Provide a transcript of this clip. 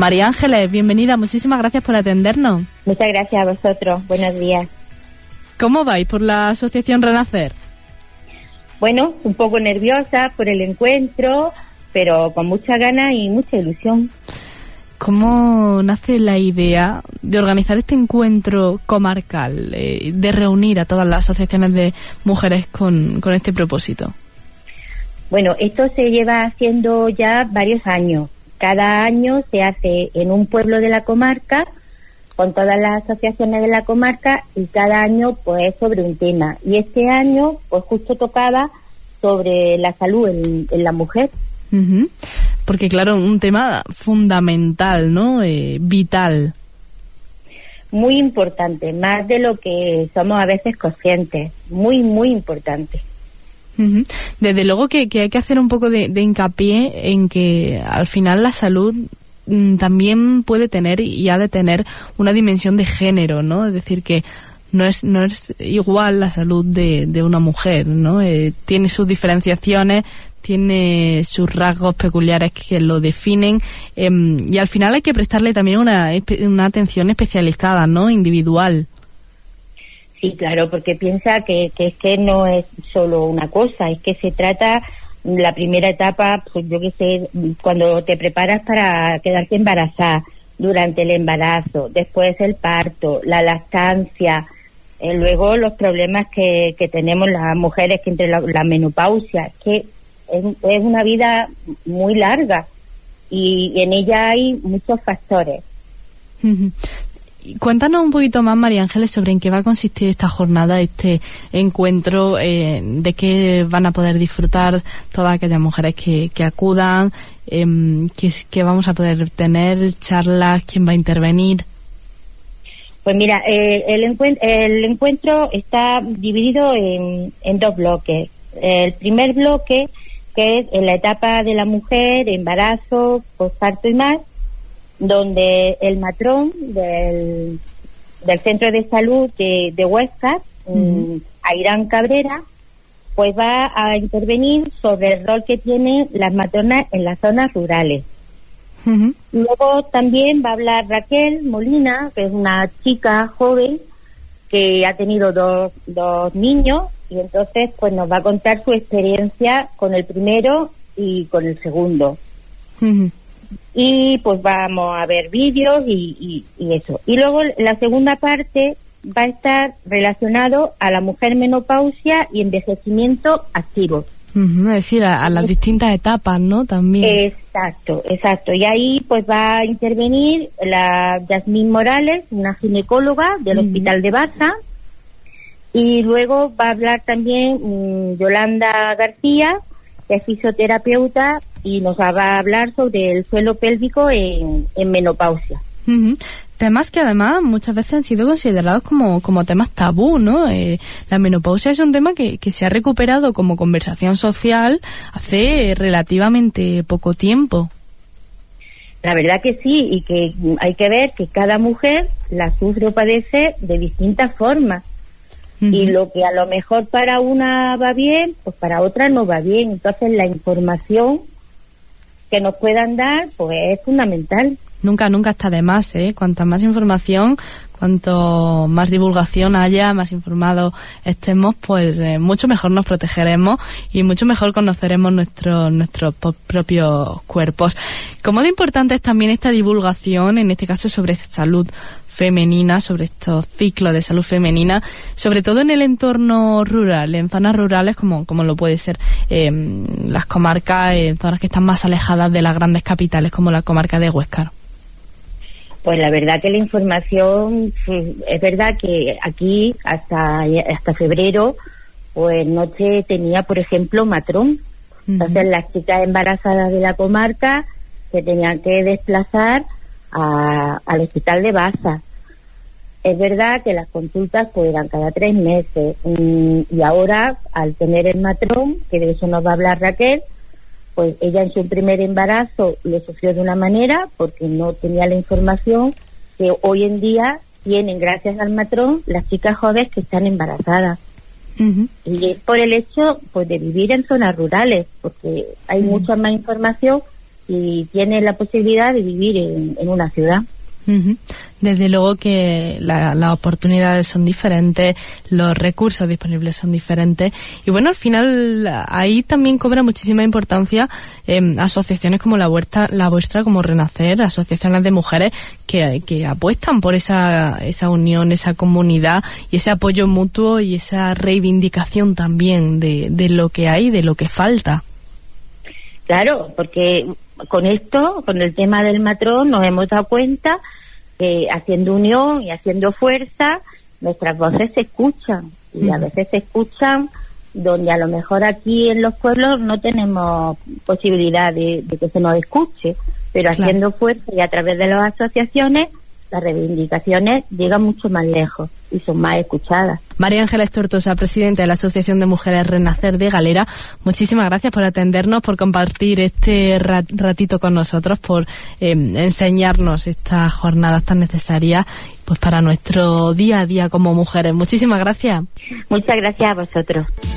María Ángeles, bienvenida, muchísimas gracias por atendernos. Muchas gracias a vosotros, buenos días. ¿Cómo vais por la Asociación Renacer? Bueno, un poco nerviosa por el encuentro, pero con mucha ganas y mucha ilusión. ¿Cómo nace la idea de organizar este encuentro comarcal, de reunir a todas las asociaciones de mujeres con este propósito? Bueno, esto se lleva haciendo ya varios años. Cada año se hace en un pueblo de la comarca, con todas las asociaciones de la comarca, y cada año pues sobre un tema. Y este año pues justo tocaba sobre la salud en la mujer. Uh-huh. Porque claro, un tema fundamental, ¿no? Vital. Muy importante, más de lo que somos a veces conscientes. Muy, muy importante. Uh-huh. Desde luego que hay que hacer un poco de hincapié en que al final la salud también puede tener y ha de tener una dimensión de género, ¿no? Es decir, que no es igual la salud de una mujer, ¿no? Tiene sus diferenciaciones, tiene sus rasgos peculiares que lo definen, y al final hay que prestarle también una atención especializada, ¿no? Individual. Sí, claro, porque piensa que es que no es solo una cosa, es que se trata. La primera etapa, pues yo qué sé, cuando te preparas para quedarte embarazada, durante el embarazo, después el parto, la lactancia, luego los problemas que tenemos las mujeres, que entre la menopausia, que es una vida muy larga y en ella hay muchos factores. Cuéntanos un poquito más, María Ángeles, sobre en qué va a consistir esta jornada, este encuentro, de qué van a poder disfrutar todas aquellas mujeres que acudan, que vamos a poder tener, charlas, quién va a intervenir. Pues mira, el encuentro está dividido en dos bloques. El primer bloque, que es en la etapa de la mujer, embarazo, posparto y más, donde el matrón del Centro de Salud de Huesca, Airán Cabrera, pues va a intervenir sobre el rol que tienen las matronas en las zonas rurales. Uh-huh. Luego también va a hablar Raquel Molina, que es una chica joven que ha tenido dos niños, y entonces pues nos va a contar su experiencia con el primero y con el segundo. Uh-huh. Y pues vamos a ver vídeos y eso. Y luego la segunda parte va a estar relacionado a la mujer menopausia y envejecimiento activo. Es decir, a las distintas etapas, ¿no? También. Exacto. Y ahí pues va a intervenir la Yasmín Morales, una ginecóloga del Hospital de Baza. Y luego va a hablar también Yolanda García, que es fisioterapeuta, y nos va a hablar sobre el suelo pélvico en menopausia. Uh-huh. Temas que además muchas veces han sido considerados como temas tabú, ¿no? La menopausia es un tema que se ha recuperado como conversación social hace relativamente poco tiempo. La verdad que sí, y que hay que ver que cada mujer la sufre o padece de distintas formas. Uh-huh. Y lo que a lo mejor para una va bien, pues para otra no va bien. Entonces la información que nos puedan dar pues es fundamental. Nunca está de más, ¿eh? Cuanta más información, cuanto más divulgación haya, más informados estemos, pues mucho mejor nos protegeremos y mucho mejor conoceremos nuestros propios cuerpos. ¿Cómo de importante es también esta divulgación, en este caso sobre salud femenina, sobre estos ciclos de salud femenina, sobre todo en el entorno rural, en zonas rurales como lo puede ser las comarcas, zonas que están más alejadas de las grandes capitales, como la comarca de Huesca? Pues la verdad que la información, es verdad que aquí hasta febrero, pues no se tenía, por ejemplo, matrón. Uh-huh. Entonces las chicas embarazadas de la comarca se tenían que desplazar al Hospital de Baza. Es verdad que las consultas pues eran cada 3 meses, y ahora, al tener el matrón, que de eso nos va a hablar Raquel, pues ella en su primer embarazo lo sufrió de una manera porque no tenía la información que hoy en día tienen gracias al matrón las chicas jóvenes que están embarazadas. Uh-huh. Y es por el hecho pues de vivir en zonas rurales, porque hay mucha más información si tiene la posibilidad de vivir en una ciudad. Uh-huh. Desde luego que las oportunidades son diferentes, los recursos disponibles son diferentes y bueno, al final ahí también cobra muchísima importancia asociaciones como la vuestra como Renacer, asociaciones de mujeres que apuestan por esa unión, esa comunidad y ese apoyo mutuo y esa reivindicación también de lo que hay, de lo que falta. Claro, porque con esto, con el tema del matrón, nos hemos dado cuenta que haciendo unión y haciendo fuerza, nuestras voces se escuchan. Y a veces se escuchan donde a lo mejor aquí en los pueblos no tenemos posibilidad de que se nos escuche. Pero haciendo fuerza y a través de las asociaciones, las reivindicaciones llegan mucho más lejos y son más escuchadas. María Ángeles Tortosa, presidenta de la Asociación de Mujeres Renacer de Galera, muchísimas gracias por atendernos, por compartir este ratito con nosotros, por enseñarnos estas jornadas tan necesarias pues para nuestro día a día como mujeres. Muchísimas gracias. Muchas gracias a vosotros.